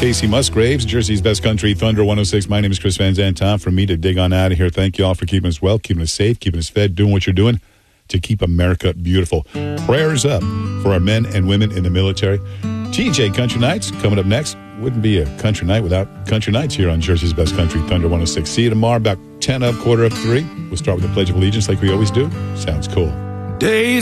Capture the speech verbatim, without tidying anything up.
Casey Musgraves, Jersey's Best Country Thunder one oh six. My name is Chris Van Zandt. Time for me to dig on out of here. Thank you all for keeping us well, keeping us safe, keeping us fed, doing what you're doing to keep America beautiful. Prayers up for our men and women in the military. T J Country Nights coming up next. Wouldn't be a country night without Country Nights here on Jersey's Best Country Thunder one oh six. See you tomorrow about ten up, quarter of three. We'll start with the Pledge of Allegiance like we always do. Sounds cool. Days